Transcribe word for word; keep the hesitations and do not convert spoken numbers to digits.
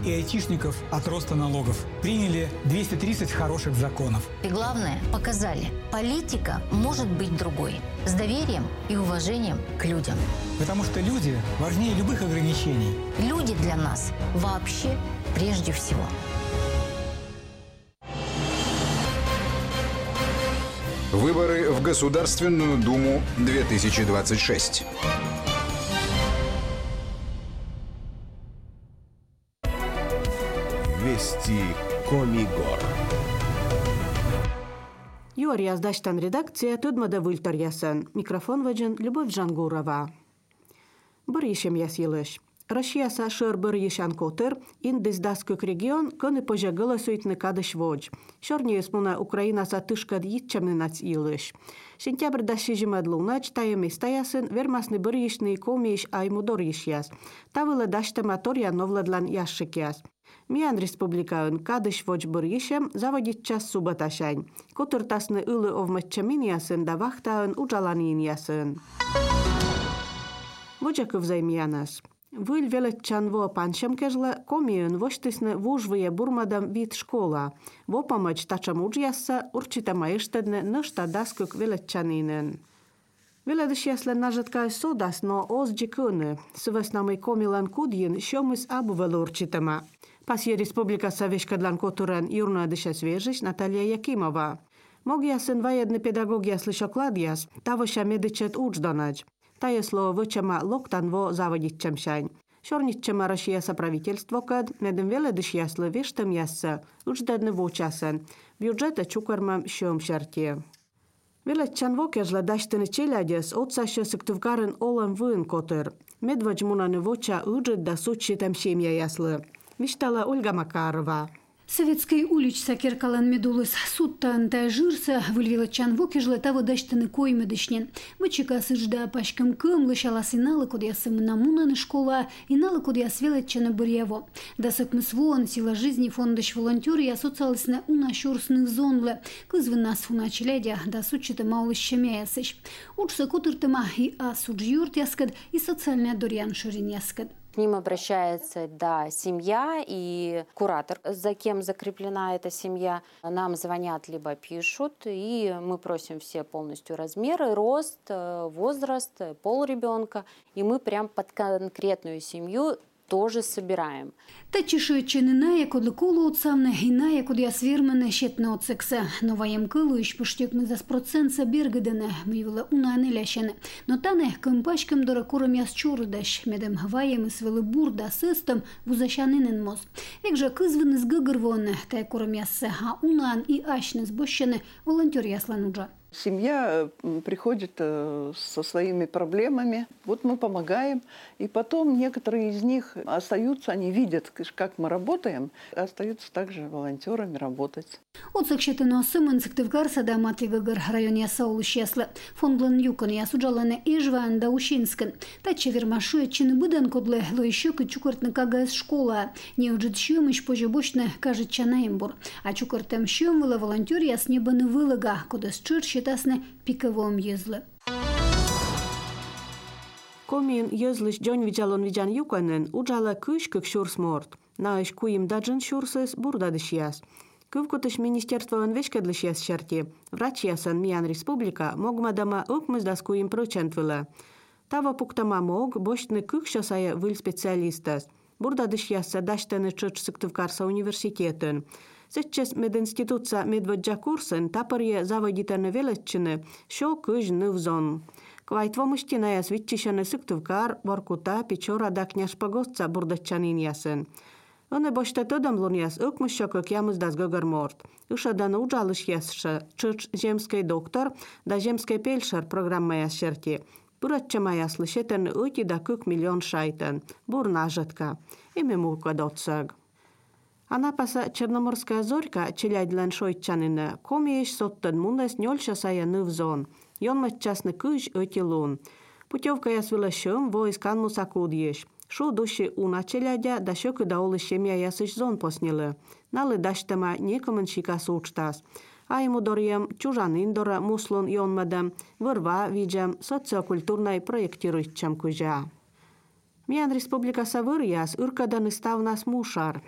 и айтишников от роста налогов. Приняли двести тридцать хороших законов. И главное, показали, политика может быть другой. С доверием и уважением к людям. Потому что люди важнее любых ограничений. Люди для нас вообще прежде всего. Выборы в Государственную Думу две тысячи двадцать шесть. Вести Комигор. Юрияз даштан редакция Tudmada Вульторясан. Микрофон ваджан Любовь Жангурова. Бір ешем ясилыш. Россия сашыр бір ешан котыр, индис даскök регион, көні пожагыла сөйтіні кадыш вож. Шорнеес муна Украина сатышкад йитчамны нац илыш. Сентябрь даши жимадлунач тайым истаясын, вермасны бір ешны комиш аймудор ешяс. Тавылы даштама торя новладлан яшшыкяс. Миян республикаын кадыш вож бір ешем заводит час субаташань. Котыр тасны ылы овматчамин ясын да вахтаын уджаланин ясын. Вожаков займянас. Выль велетчан во паншем кежла комиен воштисне вужвые бурмадам вид школа. Во помочь тачам уджясса урчита маештедне нышта даскök велетчанинен. Веледыш ясле нажаткай содас, но озджи кыны. Сывес намый комилан кудьин шомыс абувел урчитама. Пасье республика савешкадлан котурен юрна дыша свежиш Наталья Якимова. Мог ясен военный педагог ясли шокладьяс, тавоша медичет уджданач. Тае слово вычама локтан во заводитчем шань. Шорнитчема Россия соправительство кад, медем веледыш яслы вештем ясса, удждадны во часен. Бюджета чукармам шом шарте. Велетчан во кежла даштыны челядес, отсаще сыктывкарын олам вын котыр. Медвач мунаны воча уджет да сучитем семья яслы. Виштала Ольга Макарова. Советский улич сакеркалан медулыс суттан та жирса выльвилачан вокежле того даштаны коймедышнен. Вычека сыжда пашкам кым лышала синалы кодясы мнамунаны школа, и налы кодяс велетчана бырьяво. Да сыкмыс вон сила жизни фондыш волонтёры я социалисна уна шурсных зонле. Кызвы нас фуна челядя, да сучита маулыш щемяясыш. Учса кутыртыма и асудж юрт яскад, и социальная дорьян ширин яскад. К ним обращается, да, семья и куратор, за кем закреплена эта семья. Нам звонят либо пишут, и мы просим все полностью размеры, рост, возраст, пол ребенка. И мы прям под конкретную семью тоже собираем. Та чешує чинина, як од колу отсавне, гіна, як од ясвірмене щетне от секса. Новаєм килу, іш поштек ми зас процент бергедене, ми вела уна не лящене. Но тане, ким пашким доракуром яс чордаш, медем гаваєм і свели бурда систем вузащанинен мос. Як же кизвини з гигервоне, та як кором яс а унан і ашне збощене, волонтер яслануджа. Семья приходит со своими проблемами, вот мы помогаем, и потом некоторые из них остаются, они видят, как мы работаем, остаются также волонтерами работать. От сакшетено сымын сыктывкар да матвигагар районе саулыш яслы. Фондлан юкон ясуджалане ижван да ушинскан. Та чевермашуя чины быдан кодле лоищёк и чукартны кагаз школа. Не уджит щемыш пожебочны кажет чанаембур. А чукартем щем вылы волонтер яс небаны вылыга, кодас чыр считасны пиковом езлы. Комин езлыш джон виджалон виджан юканен уджала кышкык шурсморт. Наиш куим даджан шурсыс бурдадыш яс. Кывкутыш министерство вешкадлыш яс шарти. Врач ясан Миян республика могмадама ыкмыз даскуим процент вылы. Тава пуктама мог боштны кыкша сая выл специалистас. Бурдадыш ясса даштаны чыч сыктывкарса университетін. Сейчас мединститутса медводжа курсын тапырье заводитаны велетчыны шо кыж нывзон. Квайтво мыштина яс витчишаны сыктывкар, воркута, печора да княжпагостца бурдачанин ясын. Оны бошта тодамлун яс ыкмышшокык ямыздас гыгырморт. Ышадан уджалыш ясшы чыч земский доктор да земский пельшер программа яс шерти. Буратчама яслы шетен ыти да кык миллион шайтын. Бурна жытка. Име мулка дотсыг. Анапаса Черноморская зорька челядьлен шойтчанины комиеш соттын мунес нёльша сая нывзон. Йонматчасны кыж ыти лун. Путевка яс вылышым войскан мусакудьеш. Шу души уна челядя да шөкы да олы шемья ясыш зон поснилы. Налы даштема некомын шикас учтас. А ему дорьем чужанин дора муслун йонмадам, вырва виджам социокультурной проектируйтчам кужа. Миян республика Савыр яс ыркадан истав нас мушар.